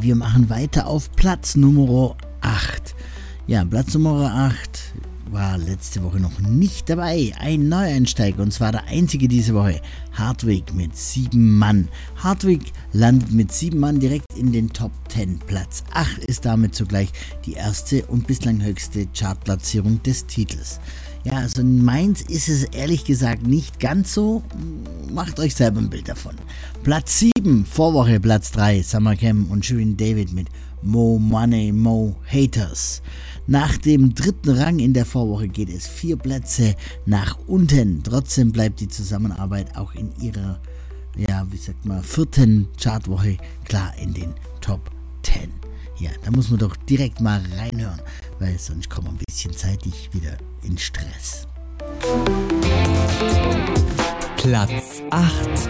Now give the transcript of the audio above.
wir machen weiter auf Platz Nummer 8. Ja, Platz Nummer 8 war letzte Woche noch nicht dabei. Ein Neueinsteiger, und zwar der einzige diese Woche. Hardwick mit 7 Mann. Hardwick landet mit 7 Mann direkt in den Top 10. Platz 8 ist damit zugleich die erste und bislang höchste Chartplatzierung des Titels. Ja, also in Mainz ist es ehrlich gesagt nicht ganz so. Macht euch selber ein Bild davon. Platz 7, Vorwoche Platz 3, Summer Cam und Shirin David mit Mo Money, Mo Haters. Nach dem 3. Rang in der Vorwoche geht es 4 Plätze nach unten. Trotzdem bleibt die Zusammenarbeit auch in ihrer, 4. Chartwoche klar in den Top 10. Ja, da muss man doch direkt mal reinhören, weil sonst kommen wir ein bisschen zeitlich wieder in Stress. Platz 8.